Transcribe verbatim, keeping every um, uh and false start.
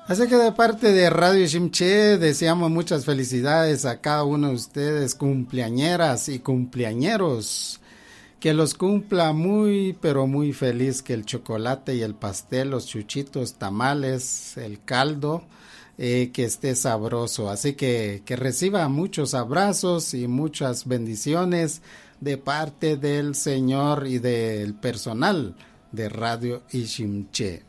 Así que de parte de Radio Shimche deseamos muchas felicidades a cada uno de ustedes, cumpleañeras y cumpleañeros. Que los cumpla muy, pero muy feliz, que el chocolate y el pastel, los chuchitos, tamales, el caldo, eh, que esté sabroso. Así que que reciba muchos abrazos y muchas bendiciones de parte del Señor y del personal de Radio Ishimche.